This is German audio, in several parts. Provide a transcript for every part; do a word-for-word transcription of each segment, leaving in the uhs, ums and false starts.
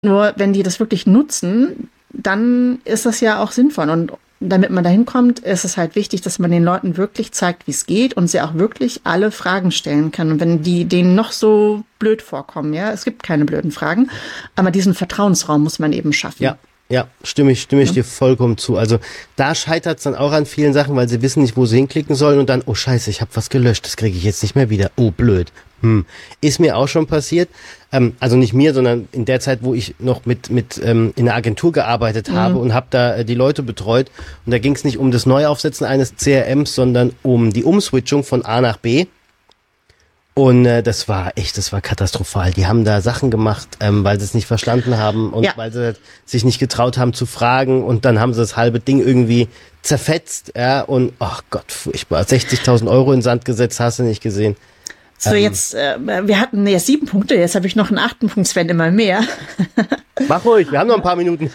Nur wenn die das wirklich nutzen, dann ist das ja auch sinnvoll. Und damit man dahin kommt, ist es halt wichtig, dass man den Leuten wirklich zeigt, wie es geht und sie auch wirklich alle Fragen stellen kann. Und wenn die denen noch so blöd vorkommen, ja, es gibt keine blöden Fragen, aber diesen Vertrauensraum muss man eben schaffen. Ja. Ja, stimme ich, stimme ich Ja. dir vollkommen zu. Also da scheitert es dann auch an vielen Sachen, weil sie wissen nicht, wo sie hinklicken sollen und dann, oh scheiße, ich habe was gelöscht, das kriege ich jetzt nicht mehr wieder. Oh, blöd. Hm. Ist mir auch schon passiert. Ähm, also nicht mir, sondern in der Zeit, wo ich noch mit mit ähm, in einer Agentur gearbeitet Mhm. habe und habe da äh, die Leute betreut. Und da ging es nicht um das Neuaufsetzen eines C R Ms, sondern um die Umswitchung von A nach B. Und äh, das war echt, das war katastrophal. Die haben da Sachen gemacht, ähm, weil sie es nicht verstanden haben und Ja. weil sie sich nicht getraut haben zu fragen und dann haben sie das halbe Ding irgendwie zerfetzt, ja, und ach Gott, furchtbar. sechzigtausend Euro in den Sand gesetzt, hast du nicht gesehen. So, jetzt, äh, wir hatten ja sieben Punkte, jetzt habe ich noch einen achten Punkt, Sven, immer mehr. Mach ruhig, wir haben noch ein paar Minuten.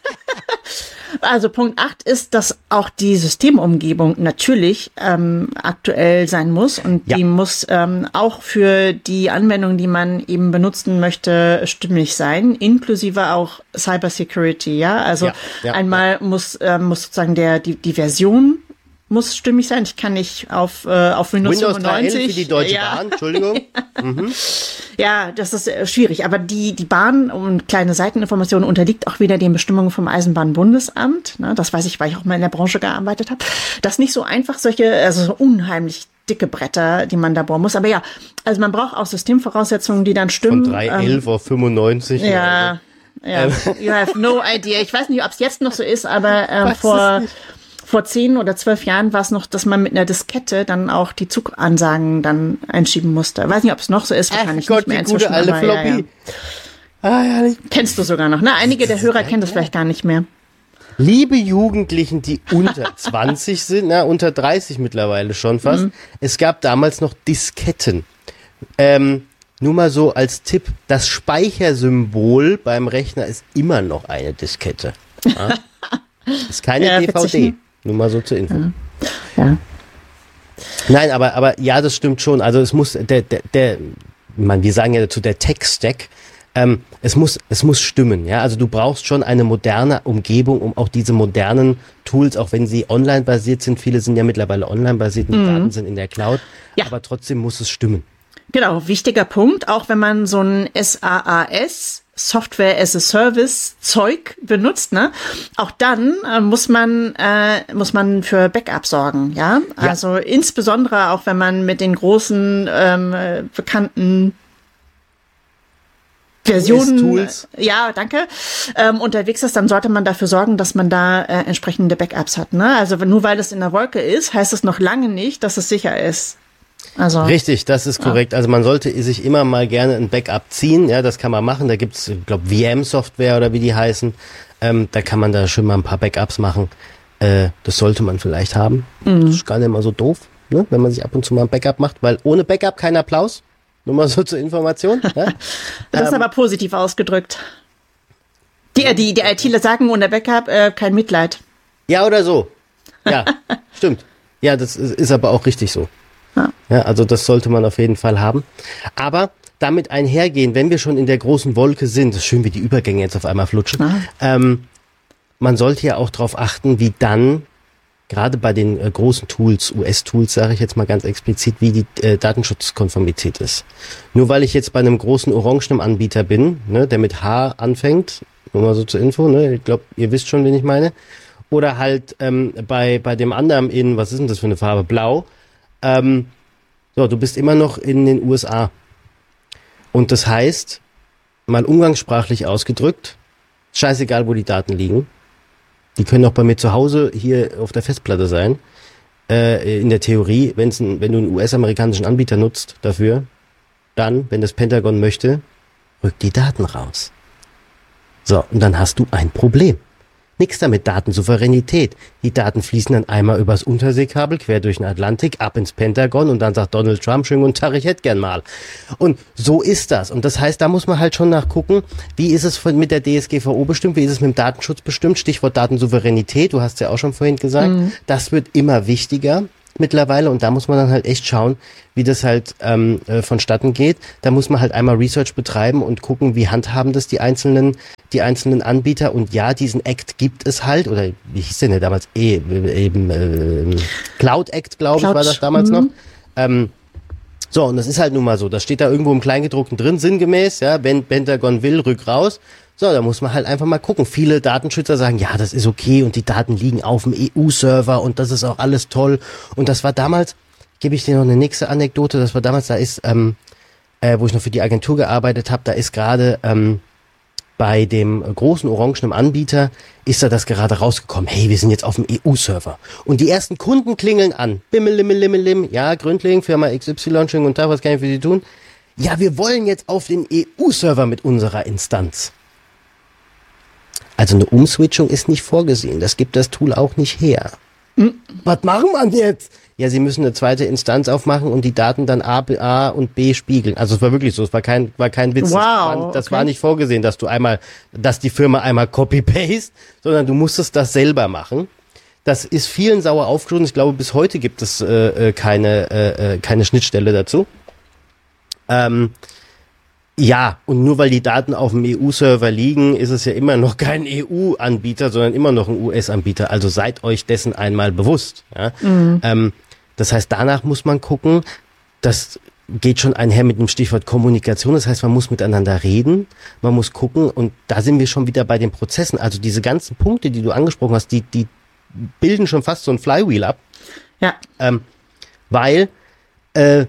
Also Punkt acht ist, dass auch die Systemumgebung natürlich ähm, aktuell sein muss und Ja. die muss ähm, auch für die Anwendung, die man eben benutzen möchte, stimmig sein, inklusive auch Cybersecurity, ja. Also Ja, ja, einmal muss ähm, muss sozusagen der die die Version muss stimmig sein. Ich kann nicht auf äh, auf Windows, Windows fünfundneunzig. drei L für die Deutsche ja. Bahn, Entschuldigung. Mhm. Ja, das ist äh, schwierig. Aber die, die Bahn und kleine Seiteninformation unterliegt auch wieder den Bestimmungen vom Eisenbahnbundesamt. Ne, das weiß ich, weil ich auch mal in der Branche gearbeitet habe. Das ist nicht so einfach, solche, also so unheimlich dicke Bretter, die man da bohren muss. Aber ja, also man braucht auch Systemvoraussetzungen, die dann stimmen. Von drei elf ähm, auf fünfundneunzig. Ja, ja. You have no idea. Ich weiß nicht, ob es jetzt noch so ist, aber ähm, vor... Vor zehn oder zwölf Jahren war es noch, dass man mit einer Diskette dann auch die Zugansagen dann einschieben musste. Weiß nicht, ob es noch so ist, wahrscheinlich Ach Gott, nicht mehr die gute inzwischen. alte aber ja, Floppy. ja. Ah, ja, Kennst du sogar noch, ne? Einige der Hörer kennen das vielleicht gar nicht mehr. liebe Jugendlichen, die unter zwanzig sind, na, unter dreißig mittlerweile schon fast. Mhm. Es gab damals noch Disketten. Ähm, nur mal so als Tipp, das Speichersymbol beim Rechner ist immer noch eine Diskette. Ja? Ist keine Ja, D V witzig, D. ne? Nur mal so zur Info. Ja. Nein, aber, aber ja, das stimmt schon. Also es muss, der, der, der, man, wir sagen ja dazu, der Tech-Stack, ähm, es muss, es muss stimmen, ja. Also du brauchst schon eine moderne Umgebung, um auch diese modernen Tools, auch wenn sie online basiert sind, viele sind ja mittlerweile online basiert, die Daten sind in der Cloud, Ja. aber trotzdem muss es stimmen. Genau, wichtiger Punkt, auch wenn man so ein SaaS, Software as a Service Zeug benutzt, ne? Auch dann äh, muss man äh, muss man für Backup sorgen, ja? Ja. Also insbesondere auch wenn man mit den großen ähm, äh, bekannten Versionen, O S-Tools. ja, danke, ähm, unterwegs ist, dann sollte man dafür sorgen, dass man da äh, entsprechende Backups hat, ne? Also nur weil es in der Wolke ist, heißt es noch lange nicht, dass es sicher ist. Also Richtig, das ist korrekt. Also man sollte sich immer mal gerne ein Backup ziehen. Ja, das kann man machen. Da gibt's, ich glaube, V M-Software oder wie die heißen. Ähm, da kann man da schon mal ein paar Backups machen. Äh, das sollte man vielleicht haben. Mhm. Das ist gar nicht mal so doof, ne? Wenn man sich ab und zu mal ein Backup macht. Weil ohne Backup kein Applaus. Nur mal so zur Information. Ja? Das ist Ähm, aber positiv ausgedrückt. Die, äh, die, die ITler sagen ohne Backup äh, kein Mitleid. Ja, oder so. Ja, stimmt. Ja, das ist, ist aber auch richtig so. Ja. Ja, also das sollte man auf jeden Fall haben. Aber damit einhergehen, wenn wir schon in der großen Wolke sind, das ist schön, wie die Übergänge jetzt auf einmal flutschen, Ah. ähm, man sollte ja auch darauf achten, wie dann, gerade bei den äh, großen Tools, U S-Tools, sage ich jetzt mal ganz explizit, wie die äh, Datenschutzkonformität ist. Nur weil ich jetzt bei einem großen orangenen Anbieter bin, ne, der mit H anfängt, nur mal so zur Info, ne, ich glaube, ihr wisst schon, wen ich meine, oder halt ähm, bei, bei dem anderen in, was ist denn das für eine Farbe, blau, ähm, so, du bist immer noch in den U S A. Und das heißt, mal umgangssprachlich ausgedrückt, scheißegal, wo die Daten liegen. Die können auch bei mir zu Hause hier auf der Festplatte sein. Äh, in der Theorie, wenn's ein, wenn du einen U S-amerikanischen Anbieter nutzt dafür, dann, wenn das Pentagon möchte, rückt die Daten raus. So, und dann hast du ein Problem. Nix damit Datensouveränität. Die Daten fließen dann einmal übers Unterseekabel quer durch den Atlantik ab ins Pentagon und dann sagt Donald Trump, schönen guten Tag, ich hätte gern mal. Und so ist das. Und das heißt, da muss man halt schon nachgucken, wie ist es von, mit der D S G V O bestimmt, wie ist es mit dem Datenschutz bestimmt, Stichwort Datensouveränität, du hast ja auch schon vorhin gesagt, mhm. Das wird immer wichtiger. mittlerweile und da muss man dann halt echt schauen, wie das halt ähm, äh, vonstatten geht. Da muss man halt einmal Research betreiben und gucken, wie handhaben das die einzelnen die einzelnen Anbieter und ja, diesen Act gibt es halt, oder wie hieß der denn damals? E, eben äh, Cloud Act, glaube ich, war das damals noch. Ähm, so, und das ist halt nun mal so, das steht da irgendwo im Kleingedruckten drin, sinngemäß, ja, wenn Pentagon will, rück raus. So, da muss man halt einfach mal gucken. Viele Datenschützer sagen, ja, das ist okay und die Daten liegen auf dem E U-Server und das ist auch alles toll. Und das war damals, gebe ich dir noch eine nächste Anekdote, das war damals, da ist, ähm, äh, wo ich noch für die Agentur gearbeitet habe, da ist gerade ähm, bei dem großen orangenen Anbieter, ist da das gerade rausgekommen, hey, wir sind jetzt auf dem E U-Server. Und die ersten Kunden klingeln an. Bimmel, limmel, limmel, lim. Ja, Gründling, Firma X Y, schönen guten Tag, was kann ich für Sie tun? Ja, wir wollen jetzt auf den E U-Server mit unserer Instanz. Also eine Umswitchung ist nicht vorgesehen. Das gibt das Tool auch nicht her. Hm. Was machen wir jetzt? Ja, Sie müssen eine zweite Instanz aufmachen und die Daten dann A, B, A und B spiegeln. Also es war wirklich so, es war kein, war kein Witz. Wow, das war, das okay. war nicht vorgesehen, dass du einmal, dass die Firma einmal copy-paste, sondern du musstest das selber machen. Das ist vielen sauer aufgestoßen. Ich glaube, bis heute gibt es äh, keine, äh, keine Schnittstelle dazu. Ähm, Ja, und nur weil die Daten auf dem E U-Server liegen, ist es ja immer noch kein E U-Anbieter, sondern immer noch ein U S-Anbieter. Also seid euch dessen einmal bewusst. Ja? Mhm. Ähm, das heißt, danach muss man gucken, das geht schon einher mit dem Stichwort Kommunikation. Das heißt, man muss miteinander reden, man muss gucken und da sind wir schon wieder bei den Prozessen. Also diese ganzen Punkte, die du angesprochen hast, die, die bilden schon fast so ein Flywheel ab. Ja. Ähm, weil äh,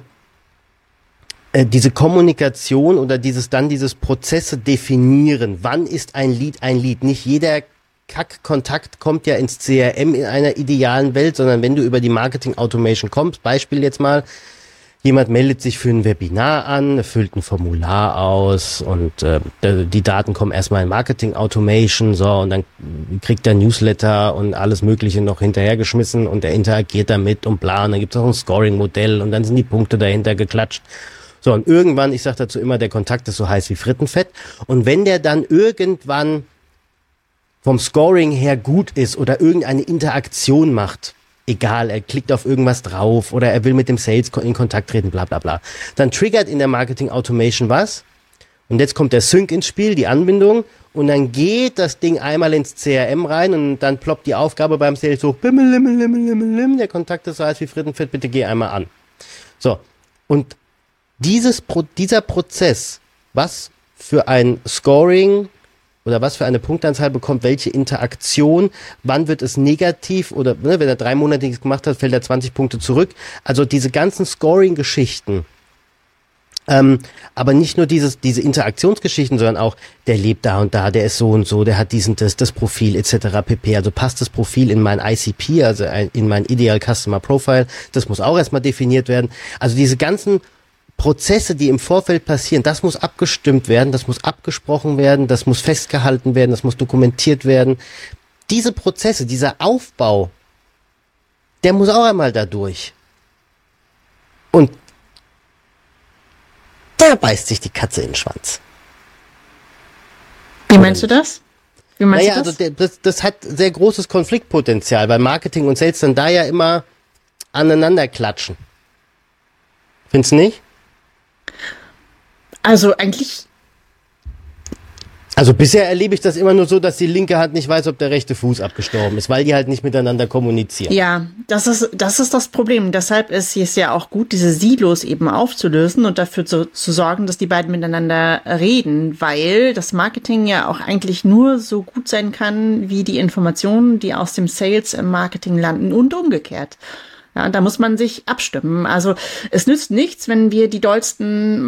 diese Kommunikation oder dieses dann dieses Prozesse definieren, wann ist ein Lied ein Lied? Nicht jeder Kack-Kontakt kommt ja ins C R M in einer idealen Welt, sondern wenn du über die Marketing Automation kommst, Beispiel jetzt mal, jemand meldet sich für ein Webinar an, füllt ein Formular aus und äh, die Daten kommen erstmal in Marketing Automation, so, und dann kriegt er Newsletter und alles Mögliche noch hinterhergeschmissen und er interagiert damit und bla, und dann gibt es auch ein Scoring-Modell und dann sind die Punkte dahinter geklatscht. So, und irgendwann, ich sage dazu immer, der Kontakt ist so heiß wie Frittenfett. Und wenn der dann irgendwann vom Scoring her gut ist oder irgendeine Interaktion macht, egal, er klickt auf irgendwas drauf oder er will mit dem Sales in Kontakt treten, bla bla bla, dann triggert in der Marketing Automation was. Und jetzt kommt der Sync ins Spiel, die Anbindung, und dann geht das Ding einmal ins C R M rein und dann ploppt die Aufgabe beim Sales hoch, bimmel, limmel, limmel, limmel, limmel, der Kontakt ist so heiß wie Frittenfett, bitte geh einmal an. So, und Dieses, dieser Prozess, was für ein Scoring oder was für eine Punktanzahl bekommt, welche Interaktion, wann wird es negativ oder ne, wenn er drei Monate nichts gemacht hat, fällt er zwanzig Punkte zurück. Also diese ganzen Scoring-Geschichten, ähm, aber nicht nur dieses, diese Interaktionsgeschichten, sondern auch, der lebt da und da, der ist so und so, der hat diesen, das, das Profil et cetera pp. Also passt das Profil in mein I C P, also in mein Ideal Customer Profile, das muss auch erstmal definiert werden. Also diese ganzen Prozesse, die im Vorfeld passieren, das muss abgestimmt werden, das muss abgesprochen werden, das muss festgehalten werden, das muss dokumentiert werden. Diese Prozesse, dieser Aufbau, der muss auch einmal da durch. Und da beißt sich die Katze in den Schwanz. Wie meinst du das? Wie meinst naja, du das? also das, das hat sehr großes Konfliktpotenzial, weil Marketing und Sales dann da ja immer aneinander klatschen. Findest du nicht? Also eigentlich. Also bisher erlebe ich das immer nur so, dass die linke Hand nicht weiß, ob der rechte Fuß abgestorben ist, weil die halt nicht miteinander kommunizieren. Ja, das ist das ist das Problem. Deshalb ist es ja auch gut, diese Silos eben aufzulösen und dafür zu, zu sorgen, dass die beiden miteinander reden, weil das Marketing ja auch eigentlich nur so gut sein kann, wie die Informationen, die aus dem Sales im Marketing landen und umgekehrt. Ja, und da muss man sich abstimmen. Also es nützt nichts, wenn wir die dollsten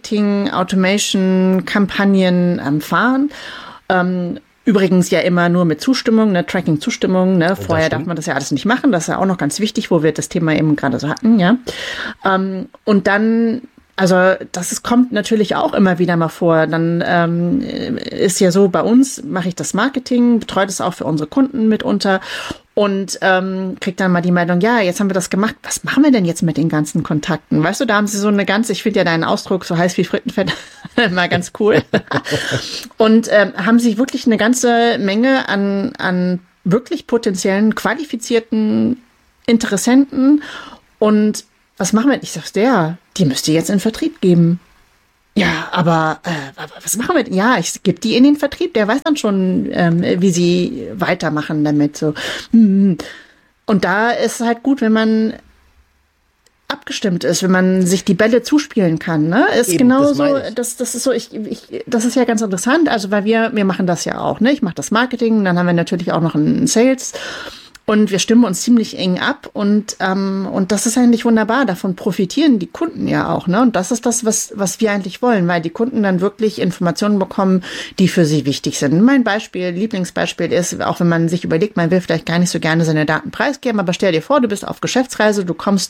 Marketing-Automation-Kampagnen ähm, fahren. Ähm, übrigens ja immer nur mit Zustimmung, ne, Tracking-Zustimmung. Ne? Vorher darf man das ja alles nicht machen. Das ist ja auch noch ganz wichtig, wo wir das Thema eben gerade so hatten. Ja, ähm, und dann Also das ist, kommt natürlich auch immer wieder mal vor. Dann ähm, ist ja so, bei uns mache ich das Marketing, betreue das auch für unsere Kunden mitunter und ähm, kriege dann mal die Meldung, ja, jetzt haben wir das gemacht, was machen wir denn jetzt mit den ganzen Kontakten? Weißt du, da haben sie so eine ganze, ich finde ja deinen Ausdruck so heiß wie Frittenfett mal ganz cool. Und ähm, haben sich wirklich eine ganze Menge an, an wirklich potenziellen, qualifizierten Interessenten. Und was machen wir? Ich sag's der, die müsst ihr jetzt in Vertrieb geben. Ja, aber äh, was machen wir? Ja, ich gebe die in den Vertrieb. Der weiß dann schon, ähm, wie sie weitermachen damit. So. Und da ist es halt gut, wenn man abgestimmt ist, wenn man sich die Bälle zuspielen kann. Ne? Ist Eben, genauso. das, Das, das ist so. Ich, ich, das ist ja ganz interessant. Also weil wir, wir machen das ja auch. Ne, ich mache das Marketing. Dann haben wir natürlich auch noch einen Sales. Und wir stimmen uns ziemlich eng ab und ähm, und das ist eigentlich wunderbar. Davon profitieren die Kunden ja auch, ne? Und das ist das, was was wir eigentlich wollen, weil die Kunden dann wirklich Informationen bekommen, die für sie wichtig sind. Mein Beispiel, Lieblingsbeispiel ist, auch wenn man sich überlegt, man will vielleicht gar nicht so gerne seine Daten preisgeben, aber stell dir vor, du bist auf Geschäftsreise, du kommst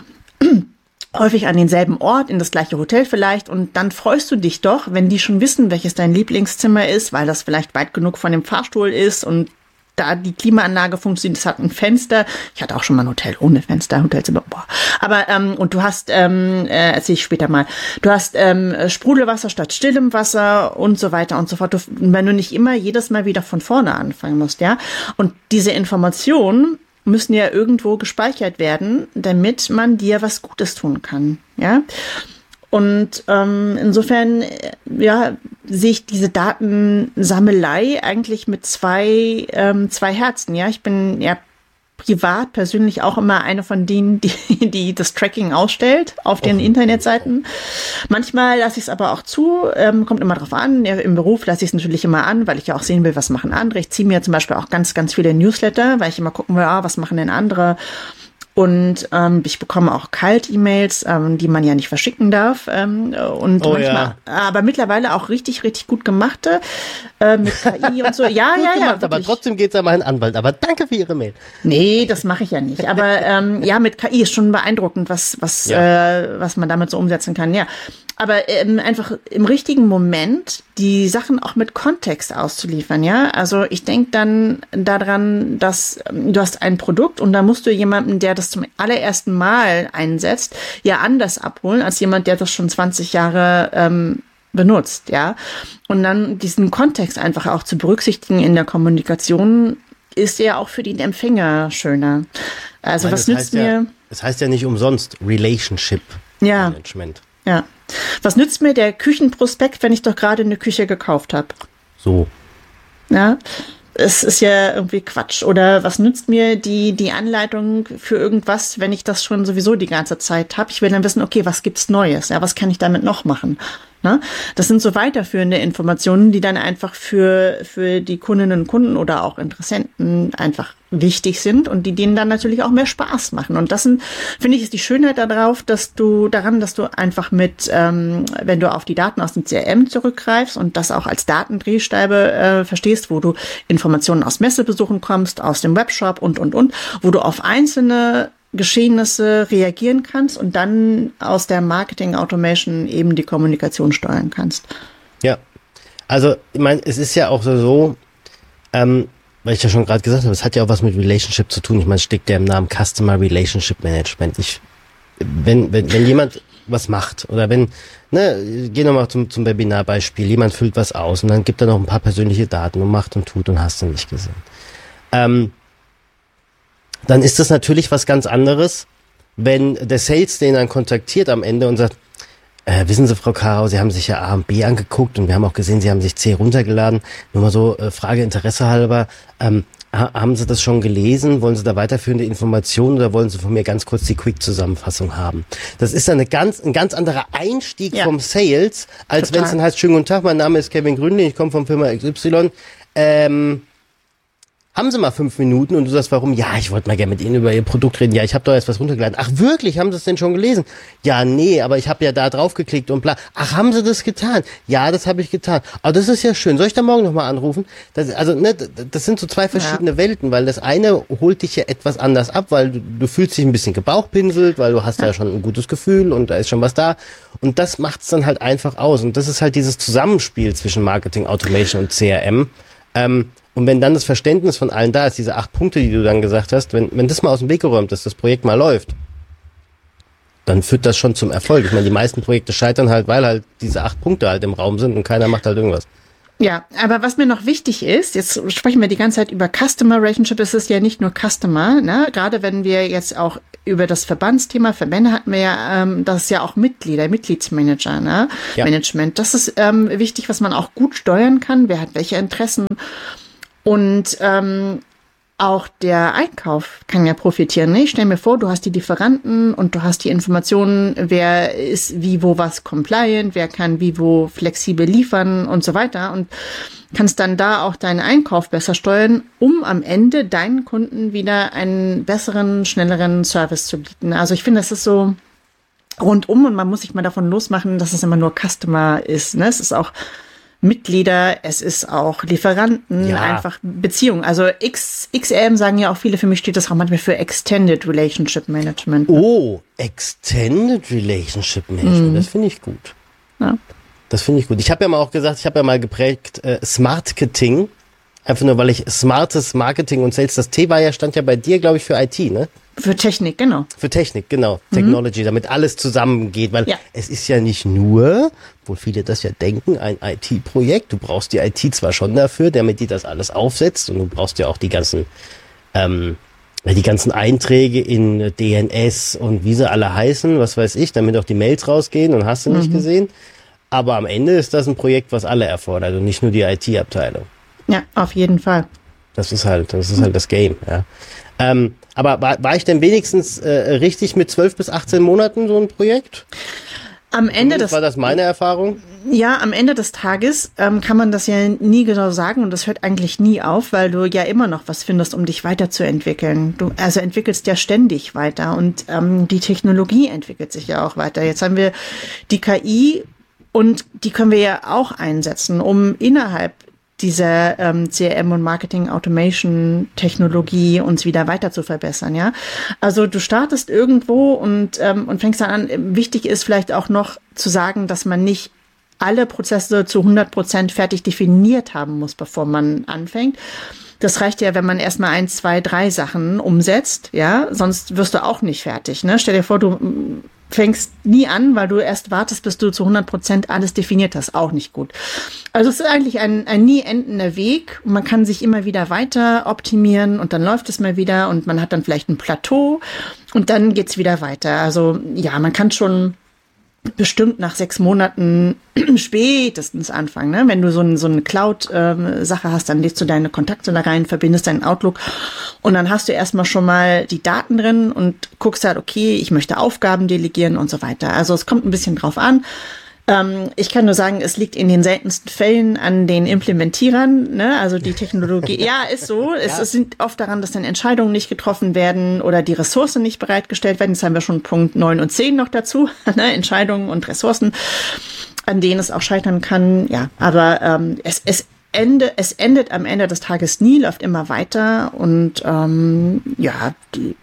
häufig an denselben Ort, in das gleiche Hotel vielleicht, und dann freust du dich doch, wenn die schon wissen, welches dein Lieblingszimmer ist, weil das vielleicht weit genug von dem Fahrstuhl ist und da die Klimaanlage funktioniert, es hat ein Fenster. Ich hatte auch schon mal ein Hotel ohne Fenster, Hotelzimmer. Boah. Aber ähm, und du hast, ähm, äh, erzähle ich später mal, du hast ähm, Sprudelwasser statt stillem Wasser und so weiter und so fort. Du, wenn du nicht immer jedes Mal wieder von vorne anfangen musst, ja. Und diese Informationen müssen ja irgendwo gespeichert werden, damit man dir was Gutes tun kann, ja. Und ähm, insofern, ja, sehe ich diese Datensammelei eigentlich mit zwei ähm, zwei Herzen. Ja, ich bin ja privat persönlich auch immer eine von denen, die die das Tracking ausstellt auf den oh. Internetseiten. Manchmal lasse ich es aber auch zu, ähm, kommt immer drauf an. Ja, im Beruf lasse ich es natürlich immer an, weil ich ja auch sehen will, was machen andere. Ich ziehe mir zum Beispiel auch ganz ganz viele Newsletter, weil ich immer gucken will, ah, was machen denn andere. Und ähm, ich bekomme auch Kalt-E-Mails, ähm, die man ja nicht verschicken darf. Ähm, und oh, manchmal, ja. aber mittlerweile auch richtig, richtig gut gemachte äh, mit K I und so. Ja, gut ja, gemacht, ja. Aber trotzdem geht's an meinen Anwalt. Aber danke für Ihre Mail. Nee, das mache ich ja nicht. Aber ähm, ja, mit K I ist schon beeindruckend, was was ja. äh, was man damit so umsetzen kann. Ja. Aber ähm, einfach im richtigen Moment die Sachen auch mit Kontext auszuliefern, ja. Also ich denke dann daran, dass ähm, du hast ein Produkt und da musst du jemanden, der das zum allerersten Mal einsetzt, ja anders abholen als jemand, der das schon zwanzig Jahre ähm, benutzt, ja. Und dann diesen Kontext einfach auch zu berücksichtigen in der Kommunikation ist ja auch für den Empfänger schöner. Also meine, was nützt mir? Ja, das heißt ja nicht umsonst Relationship ja. Management. Ja. Was nützt mir der Küchenprospekt, wenn ich doch gerade eine Küche gekauft habe? So. Ja, es ist ja irgendwie Quatsch. Oder was nützt mir die die Anleitung für irgendwas, wenn ich das schon sowieso die ganze Zeit habe? Ich will dann wissen, okay, was gibt's Neues? Ja, was kann ich damit noch machen? Ne? Das sind so weiterführende Informationen, die dann einfach für für die Kundinnen und Kunden oder auch Interessenten einfach wichtig sind und die denen dann natürlich auch mehr Spaß machen. Und das sind, finde ich, ist die Schönheit darauf, dass du daran, dass du einfach mit, ähm, wenn du auf die Daten aus dem C R M zurückgreifst und das auch als Datendrehscheibe äh, verstehst, wo du Informationen aus Messebesuchen kommst, aus dem Webshop und, und, und, wo du auf einzelne Geschehnisse reagieren kannst und dann aus der Marketing Automation eben die Kommunikation steuern kannst. Ja, also ich meine, es ist ja auch so, ähm, weil ich ja schon gerade gesagt habe, es hat ja auch was mit Relationship zu tun. Ich meine, es steckt ja im Namen Customer Relationship Management. Ich, wenn, wenn, wenn jemand was macht oder wenn, ne, geh nochmal zum, zum Webinarbeispiel, jemand füllt was aus und dann gibt er noch ein paar persönliche Daten und macht und tut und hast du nicht gesehen. Ähm, dann ist das natürlich was ganz anderes, wenn der Sales den dann kontaktiert am Ende und sagt, äh, wissen Sie, Frau Karau, Sie haben sich ja A und B angeguckt und wir haben auch gesehen, Sie haben sich C runtergeladen. Nur mal so, äh, Frage Interesse halber, ähm, ha- haben Sie das schon gelesen? Wollen Sie da weiterführende Informationen oder wollen Sie von mir ganz kurz die Quick-Zusammenfassung haben? Das ist dann eine ganz, ein ganz anderer Einstieg ja. vom Sales, als wenn es dann heißt, schönen guten Tag, mein Name ist Kevin Gründling, ich komme von Firma X Y. Ähm, haben Sie mal fünf Minuten und du sagst, warum? Ja, ich wollte mal gerne mit Ihnen über Ihr Produkt reden. Ja, ich habe doch jetzt was runtergeladen. Ach wirklich, haben Sie es denn schon gelesen? Ja, nee, aber ich habe ja da drauf geklickt und bla. Ach, haben Sie das getan? Ja, das habe ich getan. Aber das ist ja schön. Soll ich da morgen nochmal anrufen? Das, also, ne, das sind so zwei verschiedene ja. Welten, weil das eine holt dich ja etwas anders ab, weil du, du fühlst dich ein bisschen gebauchpinselt, weil du hast ja. ja schon ein gutes Gefühl und da ist schon was da. Und das macht's dann halt einfach aus. Und das ist halt dieses Zusammenspiel zwischen Marketing, Automation und C R M. Ähm, Und wenn dann das Verständnis von allen da ist, diese acht Punkte, die du dann gesagt hast, wenn, wenn das mal aus dem Weg geräumt ist, das Projekt mal läuft, dann führt das schon zum Erfolg. Ich meine, die meisten Projekte scheitern halt, weil halt diese acht Punkte halt im Raum sind und keiner macht halt irgendwas. Ja, aber was mir noch wichtig ist, jetzt sprechen wir die ganze Zeit über Customer Relationship, es ist ja nicht nur Customer, ne? Gerade wenn wir jetzt auch über das Verbandsthema, Verbände hatten wir ja, ähm, das ist ja auch Mitglieder, Mitgliedsmanager, ne? Ja. Management, das ist ähm, wichtig, was man auch gut steuern kann, wer hat welche Interessen und ähm, auch der Einkauf kann ja profitieren. Ne? Ich stell mir vor, du hast die Lieferanten und du hast die Informationen, wer ist wie, wo, was compliant, wer kann wie, wo flexibel liefern und so weiter und kannst dann da auch deinen Einkauf besser steuern, um am Ende deinen Kunden wieder einen besseren, schnelleren Service zu bieten. Also ich finde, das ist so rundum und man muss sich mal davon losmachen, dass es immer nur Customer ist. Ne? Es ist auch Mitglieder, es ist auch Lieferanten, ja. Einfach Beziehungen. Also X, X R M sagen ja auch viele, für mich steht das auch manchmal für Extended Relationship Management. Ne? Oh, Extended Relationship Management, mm. das finde ich gut. Ja. Das finde ich gut. Ich habe ja mal auch gesagt, ich habe ja mal geprägt äh, Smartketing, einfach nur, weil ich smartes Marketing und Sales, das T war ja, stand ja bei dir, glaube ich, für I T, ne? Für Technik, genau. Für Technik, genau. Mhm. Technology, damit alles zusammengeht, weil ja. es ist ja nicht nur, wo viele das ja denken, ein I T-Projekt. Du brauchst die I T zwar schon dafür, damit die das alles aufsetzt und du brauchst ja auch die ganzen, ähm, die ganzen Einträge in D N S und wie sie alle heißen, was weiß ich, damit auch die Mails rausgehen und hast du mhm. nicht gesehen. Aber am Ende ist das ein Projekt, was alle erfordert und nicht nur die I T-Abteilung. Ja, auf jeden Fall. Das ist halt, das ist halt das Game, ja. Ähm, aber war, war ich denn wenigstens äh, richtig mit zwölf bis achtzehn Monaten so ein Projekt? Am Ende des, war das meine Erfahrung? Ja, am Ende des Tages ähm, kann man das ja nie genau sagen und das hört eigentlich nie auf, weil du ja immer noch was findest, um dich weiterzuentwickeln. Du also entwickelst ja ständig weiter und ähm, die Technologie entwickelt sich ja auch weiter. Jetzt haben wir die K I und die können wir ja auch einsetzen, um innerhalb dieser ähm, C R M und Marketing Automation Technologie uns wieder weiter zu verbessern, ja. Also du startest irgendwo und ähm, und fängst dann an. Wichtig ist vielleicht auch noch zu sagen, dass man nicht alle Prozesse zu hundert Prozent fertig definiert haben muss, bevor man anfängt. Das reicht ja, wenn man erstmal ein, zwei, drei Sachen umsetzt, ja. Sonst wirst du auch nicht fertig, ne? Stell dir vor, du fängst nie an, weil du erst wartest, bis du zu hundert Prozent alles definiert hast. Auch nicht gut. Also es ist eigentlich ein, ein nie endender Weg. Man kann sich immer wieder weiter optimieren und dann läuft es mal wieder und man hat dann vielleicht ein Plateau und dann geht's wieder weiter. Also ja, man kann schon bestimmt nach sechs Monaten spätestens anfangen. Ne? Wenn du so, ein, so eine Cloud-Sache hast, dann lädst du deine Kontakte da rein, verbindest deinen Outlook und dann hast du erstmal schon mal die Daten drin und guckst halt, okay, ich möchte Aufgaben delegieren und so weiter. Also es kommt ein bisschen drauf an. Ähm, ich kann nur sagen, es liegt in den seltensten Fällen an den Implementierern, ne? Also die Technologie, ja, ist so. Es, ja. es sind oft daran, dass dann Entscheidungen nicht getroffen werden oder die Ressourcen nicht bereitgestellt werden. Jetzt haben wir schon Punkt neun und zehn noch dazu, ne? Entscheidungen und Ressourcen, an denen es auch scheitern kann. Ja, aber ähm, es, es Ende, es endet am Ende des Tages nie, läuft immer weiter und ähm, ja, die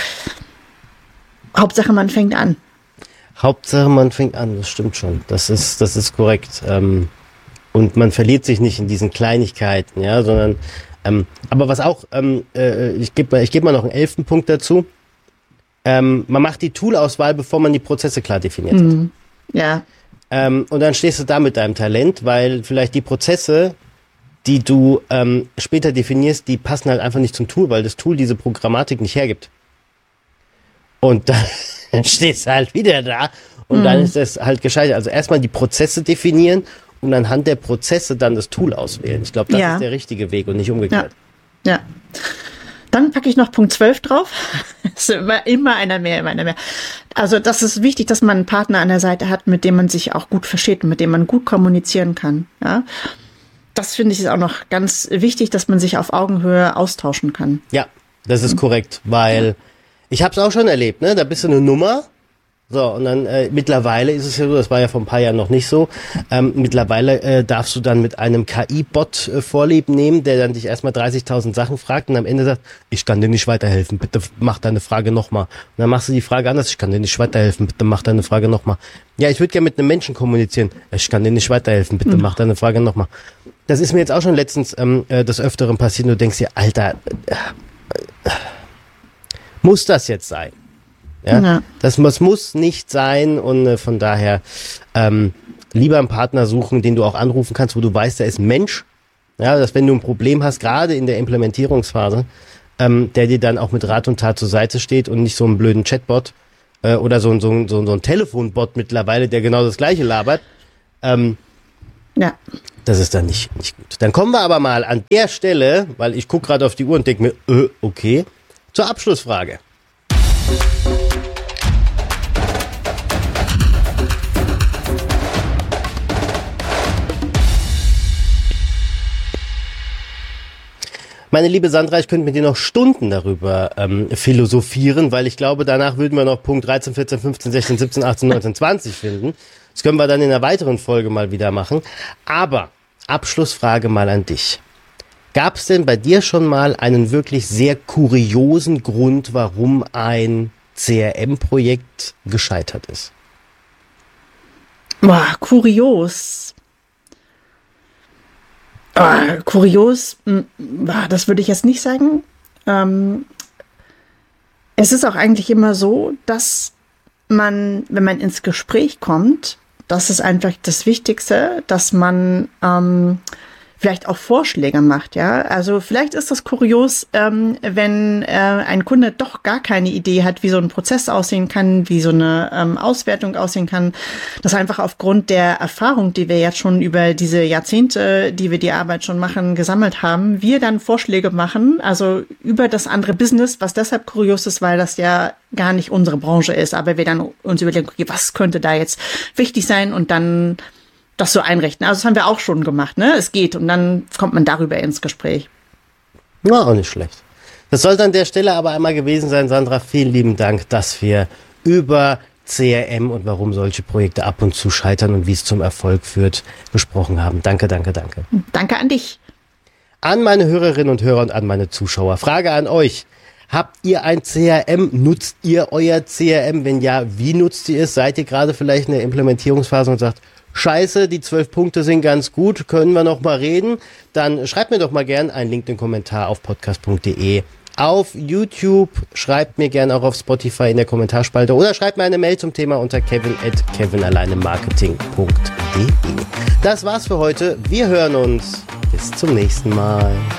Hauptsache man fängt an. Hauptsache man fängt an, das stimmt schon. Das ist, das ist korrekt. Ähm, und man verliert sich nicht in diesen Kleinigkeiten, ja, sondern ähm, aber was auch, ähm, äh, ich gebe ich geb mal noch einen elften Punkt dazu. Ähm, man macht die Toolauswahl, bevor man die Prozesse klar definiert mhm. hat. Ja. Ähm, und dann stehst du da mit deinem Talent, weil vielleicht die Prozesse, die du ähm, später definierst, die passen halt einfach nicht zum Tool, weil das Tool diese Programmatik nicht hergibt. Und dann dann stehst du halt wieder da und mhm. dann ist das halt gescheitert. Also erstmal die Prozesse definieren und anhand der Prozesse dann das Tool auswählen. Ich glaube, das ja. ist der richtige Weg und nicht umgekehrt. Ja. ja. Dann packe ich noch Punkt zwölf drauf. Das ist immer, immer einer mehr, immer einer mehr. Also das ist wichtig, dass man einen Partner an der Seite hat, mit dem man sich auch gut versteht und mit dem man gut kommunizieren kann. Ja. Das finde ich ist auch noch ganz wichtig, dass man sich auf Augenhöhe austauschen kann. Ja, das ist mhm. korrekt, weil ja. ich habe es auch schon erlebt, ne? Da bist du eine Nummer, so und dann äh, mittlerweile ist es ja so, das war ja vor ein paar Jahren noch nicht so. Ähm, mittlerweile äh, darfst du dann mit einem K I-Bot äh, Vorlieb nehmen, der dann dich erstmal dreißigtausend Sachen fragt und am Ende sagt, ich kann dir nicht weiterhelfen, bitte mach deine Frage nochmal. Und dann machst du die Frage anders, ich kann dir nicht weiterhelfen, bitte mach deine Frage nochmal. Ja, ich würde gerne mit einem Menschen kommunizieren, ich kann dir nicht weiterhelfen, bitte mhm. mach deine Frage nochmal. Das ist mir jetzt auch schon letztens ähm, äh, des Öfteren passiert und du denkst dir, Alter, äh, äh, muss das jetzt sein? Ja, ja. Das, das muss nicht sein und äh, von daher ähm, lieber einen Partner suchen, den du auch anrufen kannst, wo du weißt, der ist ein Mensch. Ja, dass wenn du ein Problem hast, gerade in der Implementierungsphase, ähm, der dir dann auch mit Rat und Tat zur Seite steht und nicht so einen blöden Chatbot äh, oder so, so, so, so ein Telefonbot mittlerweile, der genau das Gleiche labert. Ähm, ja. Das ist dann nicht, nicht gut. Dann kommen wir aber mal an der Stelle, weil ich gucke gerade auf die Uhr und denke mir, äh, okay, zur Abschlussfrage. Meine liebe Sandra, ich könnte mit dir noch Stunden darüber ähm, philosophieren, weil ich glaube, danach würden wir noch Punkt dreizehn, vierzehn, fünfzehn, sechzehn, siebzehn, achtzehn, neunzehn, zwanzig finden. Das können wir dann in einer weiteren Folge mal wieder machen. Aber Abschlussfrage mal an dich. Gab es denn bei dir schon mal einen wirklich sehr kuriosen Grund, warum ein C R M-Projekt gescheitert ist? Boah, kurios. Ah, kurios, das würde ich jetzt nicht sagen. Ähm, es ist auch eigentlich immer so, dass man, wenn man ins Gespräch kommt, das ist einfach das Wichtigste, dass man ähm, vielleicht auch Vorschläge macht, ja. Also vielleicht ist das kurios, ähm, wenn äh, ein Kunde doch gar keine Idee hat, wie so ein Prozess aussehen kann, wie so eine ähm, Auswertung aussehen kann. Das einfach aufgrund der Erfahrung, die wir jetzt schon über diese Jahrzehnte, die wir die Arbeit schon machen, gesammelt haben, wir dann Vorschläge machen, also über das andere Business, was deshalb kurios ist, weil das ja gar nicht unsere Branche ist, aber wir dann uns überlegen, okay, was könnte da jetzt wichtig sein und dann das so einrichten. Also das haben wir auch schon gemacht, ne? Es geht und dann kommt man darüber ins Gespräch. Ja, auch nicht schlecht. Das sollte an der Stelle aber einmal gewesen sein, Sandra. Vielen lieben Dank, dass wir über C R M und warum solche Projekte ab und zu scheitern und wie es zum Erfolg führt, gesprochen haben. Danke, danke, danke. Danke an dich. An meine Hörerinnen und Hörer und an meine Zuschauer. Frage an euch. Habt ihr ein C R M? Nutzt ihr euer C R M? Wenn ja, wie nutzt ihr es? Seid ihr gerade vielleicht in der Implementierungsphase und sagt, Scheiße, die zwölf Punkte sind ganz gut, können wir noch mal reden? Dann schreibt mir doch mal gern einen LinkedIn-Kommentar auf podcast punkt de. Auf YouTube, schreibt mir gern auch auf Spotify in der Kommentarspalte oder schreibt mir eine Mail zum Thema unter kevin at kevinalleinemarketing punkt de. Das war's für heute. Wir hören uns. Bis zum nächsten Mal.